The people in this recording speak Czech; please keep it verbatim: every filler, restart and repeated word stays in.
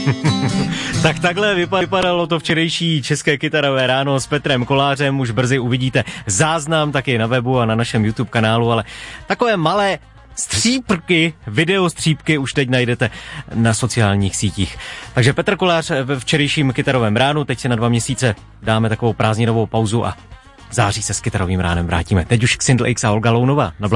Tak takhle vypadalo to včerejší české kytarové ráno s Petrem Kolářem. Už brzy uvidíte záznam taky na webu a na našem YouTube kanálu, ale takové malé střípky, video střípky už teď najdete na sociálních sítích. Takže Petr Kolář ve včerejším kytarovém ránu, teď si na dva měsíce dáme takovou prázdninovou pauzu a v září se s kytarovým ránem vrátíme. Teď už Xindl X a Olga Lounová.